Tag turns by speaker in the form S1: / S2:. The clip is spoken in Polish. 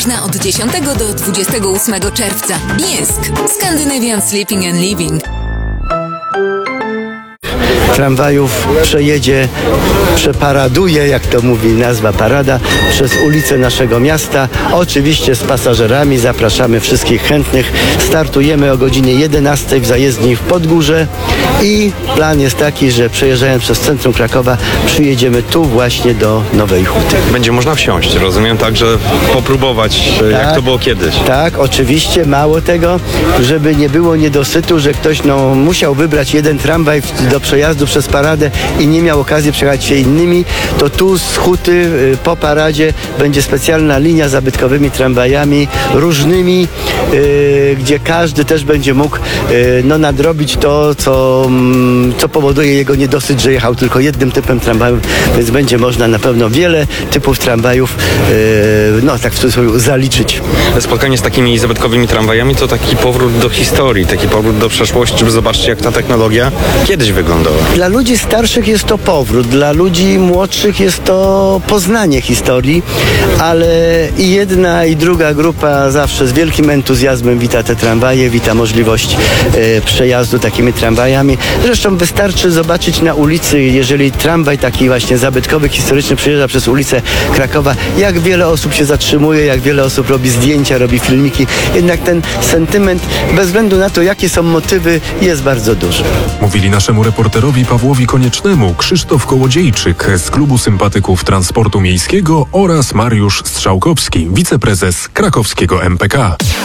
S1: ważna od 10 do 28 czerwca. JYSK. Scandinavian Sleeping and Living.
S2: Tramwajów przeparaduje, jak to mówi nazwa parada, przez ulice naszego miasta. Oczywiście z pasażerami zapraszamy wszystkich chętnych. Startujemy o godzinie 11 w zajezdni w Podgórze i plan jest taki, że przejeżdżając przez centrum Krakowa przyjedziemy tu właśnie do Nowej Huty.
S3: Będzie można wsiąść, rozumiem, także popróbować, jak to było kiedyś.
S2: Tak, oczywiście, mało tego, żeby nie było niedosytu, że ktoś musiał wybrać jeden tramwaj do przejazdu przez paradę i nie miał okazji przejechać się innymi, to tu z Huty po paradzie będzie specjalna linia z zabytkowymi tramwajami różnymi, gdzie każdy też będzie mógł nadrobić to, co powoduje jego niedosyt, że jechał tylko jednym typem tramwaju, więc będzie można na pewno wiele typów tramwajów tak w cudzysłowie zaliczyć.
S3: Spotkanie z takimi zabytkowymi tramwajami to taki powrót do historii, taki powrót do przeszłości, żeby zobaczyć, jak ta technologia kiedyś wyglądała.
S2: Dla ludzi starszych jest to powrót, dla ludzi młodszych jest to poznanie historii, ale i jedna, i druga grupa zawsze z wielkim entuzjazmem wita te tramwaje, wita możliwość przejazdu takimi tramwajami. Zresztą wystarczy zobaczyć na ulicy, jeżeli tramwaj taki właśnie zabytkowy, historyczny przejeżdża przez ulicę Krakowa, jak wiele osób się zatrzymuje, jak wiele osób robi zdjęcia, robi filmiki. Jednak ten sentyment, bez względu na to, jakie są motywy, jest bardzo duży.
S4: Mówili naszemu reporterowi Pawłowi Koniecznemu Krzysztof Kołodziejczyk z Klubu Sympatyków Transportu Miejskiego oraz Mariusz Strzałkowski, wiceprezes krakowskiego MPK.